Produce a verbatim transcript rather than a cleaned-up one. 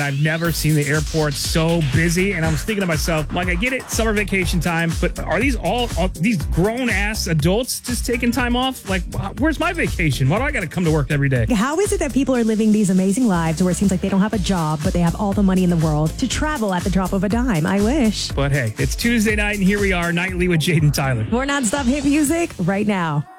I've never seen the airport so busy. And I was thinking to myself, like, I get it, summer vacation time, but are these all, all these grown-ass adults just taking time off? Like, where's my vacation? Why do I got to come to work every day? How is it that people are living these amazing lives where it seems like they don't have a job, but they have all the money in the world to travel at the drop of a dime? I wish. But hey, it's Tuesday night, and here we are, nightly with Jade and Tyler. More nonstop hit music right now.